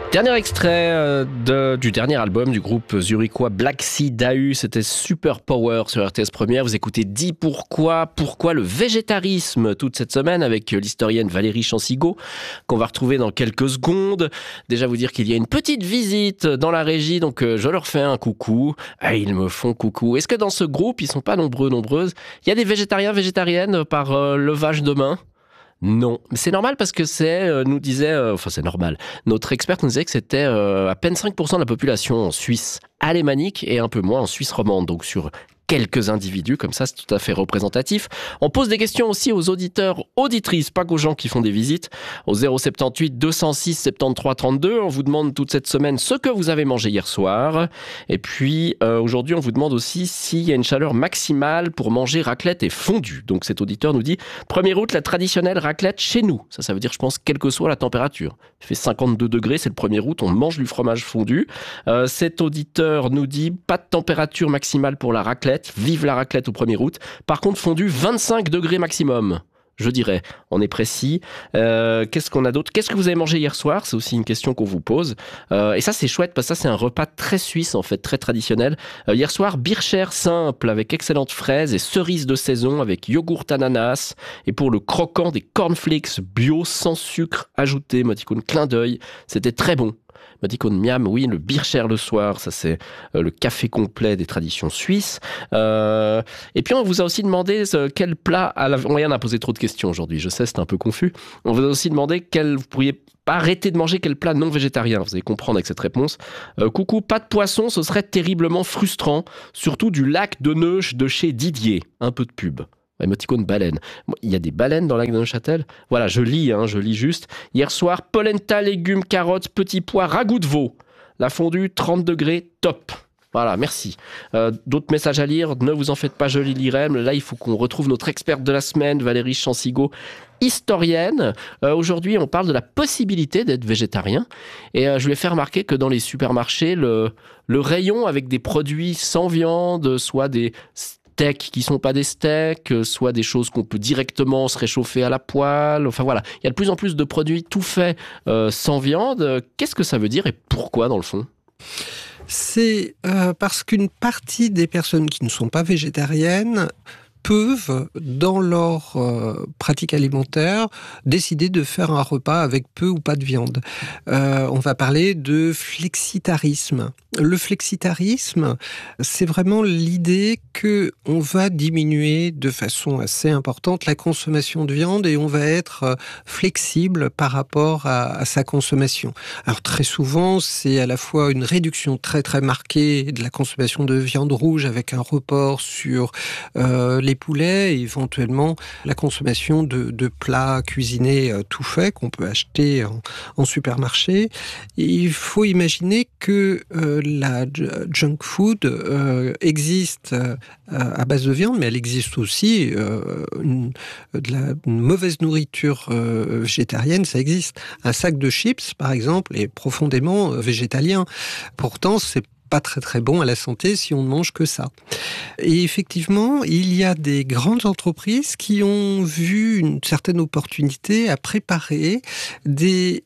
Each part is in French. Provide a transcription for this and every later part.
Dernier extrait du dernier album du groupe zurichois Black Sea Dahu, c'était Super Power sur RTS Première. Vous écoutez Dis pourquoi le végétarisme toute cette semaine avec l'historienne Valérie Chansigo qu'on va retrouver dans quelques secondes. Déjà vous dire qu'il y a une petite visite dans la régie, donc je leur fais un coucou. Ah, ils me font coucou. Est-ce que dans ce groupe, ils sont pas nombreuses, il y a des végétariens, végétariennes par levage de main? Non, mais c'est normal parce que nous disait, c'est normal. Notre experte nous disait que c'était à peine 5% de la population en Suisse alémanique et un peu moins en Suisse romande. Donc sur quelques individus, comme ça, c'est tout à fait représentatif. On pose des questions aussi aux auditeurs, auditrices, pas qu'aux gens qui font des visites, au 078 206 73 32. On vous demande toute cette semaine ce que vous avez mangé hier soir. Et puis, aujourd'hui, on vous demande aussi s'il y a une chaleur maximale pour manger raclette et fondue. Donc, cet auditeur nous dit, 1er août, la traditionnelle raclette chez nous. Ça veut dire, je pense, quelle que soit la température. Il fait 52 degrés, c'est le 1er août, on mange du fromage fondu. Cet auditeur nous dit, pas de température maximale pour la raclette. Vive la raclette au 1er août. Par contre, fondu 25 degrés maximum, je dirais. On est précis. Qu'est-ce qu'on a d'autre? Qu'est-ce que vous avez mangé hier soir? C'est aussi une question qu'on vous pose. Et ça, c'est chouette parce que ça, c'est un repas très suisse, en fait, très traditionnel. Hier soir, bircher simple avec excellentes fraises et cerises de saison avec yogourt ananas. Et pour le croquant, des cornflakes bio sans sucre ajouté. Moticône, clin d'œil. C'était très bon. Moticône miam, oui, le bircher le soir, ça c'est le café complet des traditions suisses. Et puis on vous a aussi demandé quel plat on a posé trop de questions aujourd'hui, je sais, c'est un peu confus. On vous a aussi demandé vous pourriez pas arrêter de manger quel plat non végétarien. Vous allez comprendre avec cette réponse. Coucou, pas de poisson, ce serait terriblement frustrant. Surtout du lac de Neuch de chez Didier. Un peu de pub. Émoticône baleine. Il y a des baleines dans le lac de Neuchâtel. Voilà, je lis juste. Hier soir, polenta, légumes, carottes, petits pois, ragoût de veau. La fondue, 30 degrés, top. Voilà, merci. D'autres messages à lire, ne vous en faites pas, je les lirai. Là, il faut qu'on retrouve notre experte de la semaine, Valérie Chansigo, historienne. Aujourd'hui, on parle de la possibilité d'être végétarien. Et je lui ai fait remarquer que dans les supermarchés, le rayon avec des produits sans viande, soit des steaks qui sont pas des steaks, soit des choses qu'on peut directement se réchauffer à la poêle. Enfin voilà, il y a de plus en plus de produits tout faits sans viande. Qu'est-ce que ça veut dire et pourquoi dans le fond ? C'est parce qu'une partie des personnes qui ne sont pas végétariennes peuvent, dans leur pratique alimentaire, décider de faire un repas avec peu ou pas de viande. On va parler de flexitarisme. Le flexitarisme, c'est vraiment l'idée qu'on va diminuer de façon assez importante la consommation de viande et on va être flexible par rapport à sa consommation. Alors très souvent, c'est à la fois une réduction très très marquée de la consommation de viande rouge avec un report sur les poulets et éventuellement la consommation de plats cuisinés tout faits qu'on peut acheter en supermarché. Et il faut imaginer que la junk food existe à base de viande, mais elle existe aussi une mauvaise nourriture végétarienne, ça existe. Un sac de chips, par exemple, est profondément végétalien. Pourtant, c'est pas très très bon à la santé si on ne mange que ça. Et effectivement, il y a des grandes entreprises qui ont vu une certaine opportunité à préparer des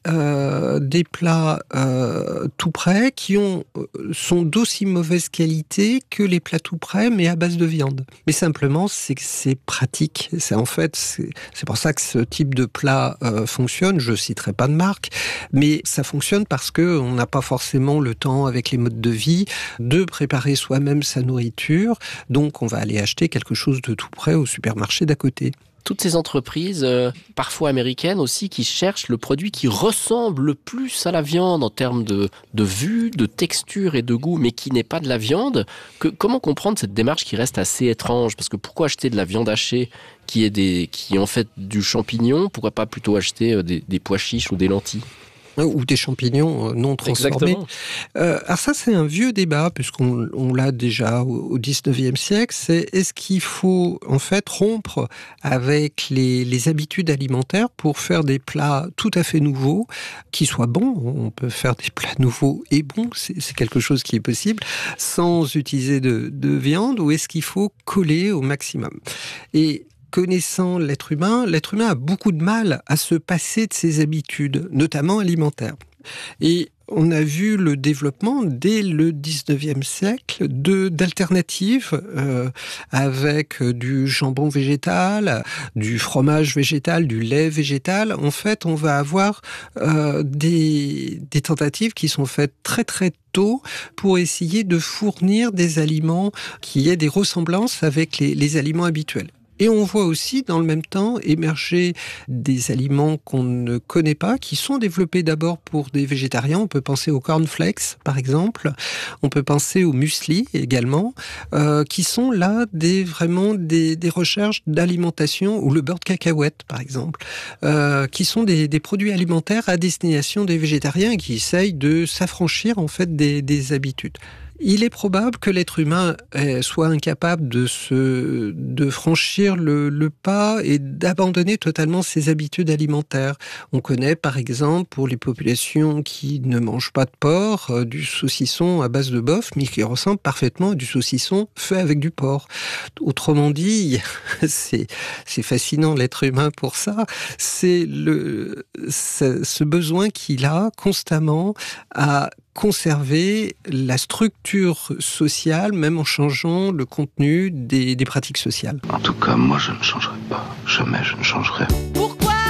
plats tout prêts qui sont d'aussi mauvaise qualité que les plats tout prêts, mais à base de viande. Mais simplement, c'est pratique. C'est pour ça que ce type de plat fonctionne. Je citerai pas de marque, mais ça fonctionne parce que on n'a pas forcément le temps avec les modes de vie de préparer soi-même sa nourriture. Donc, on va aller acheter quelque chose de tout prêt au supermarché d'à côté. Toutes ces entreprises, parfois américaines aussi, qui cherchent le produit qui ressemble le plus à la viande en termes de vue, de texture et de goût, mais qui n'est pas de la viande. Comment comprendre cette démarche qui reste assez étrange ? Parce que pourquoi acheter de la viande hachée qui est en fait du champignon ? Pourquoi pas plutôt acheter des pois chiches ou des lentilles ? Ou des champignons non transformés. Alors ça, c'est un vieux débat, puisqu'on l'a déjà au 19e siècle. C'est est-ce qu'il faut en fait rompre avec les habitudes alimentaires pour faire des plats tout à fait nouveaux, qui soient bons. On peut faire des plats nouveaux et bons, c'est quelque chose qui est possible, sans utiliser de viande, ou est-ce qu'il faut coller au maximum ? Et connaissant l'être humain a beaucoup de mal à se passer de ses habitudes, notamment alimentaires. Et on a vu le développement dès le 19e siècle d'alternatives avec du jambon végétal, du fromage végétal, du lait végétal. En fait, on va avoir des tentatives qui sont faites très très tôt pour essayer de fournir des aliments qui aient des ressemblances avec les aliments habituels. Et on voit aussi, dans le même temps, émerger des aliments qu'on ne connaît pas, qui sont développés d'abord pour des végétariens. On peut penser aux cornflakes, par exemple. On peut penser au muesli également, qui sont là vraiment des recherches d'alimentation, ou le beurre de cacahuète, par exemple, qui sont des produits alimentaires à destination des végétariens qui essayent de s'affranchir en fait des habitudes. Il est probable que l'être humain soit incapable de franchir le pas et d'abandonner totalement ses habitudes alimentaires. On connaît par exemple pour les populations qui ne mangent pas de porc, du saucisson à base de bœuf, mais qui ressemble parfaitement à du saucisson fait avec du porc. Autrement dit, c'est fascinant l'être humain pour ça, c'est ce besoin qu'il a constamment à conserver la structure sociale, même en changeant le contenu des pratiques sociales. En tout cas, moi, je ne changerai pas. Jamais je ne changerai. Pourquoi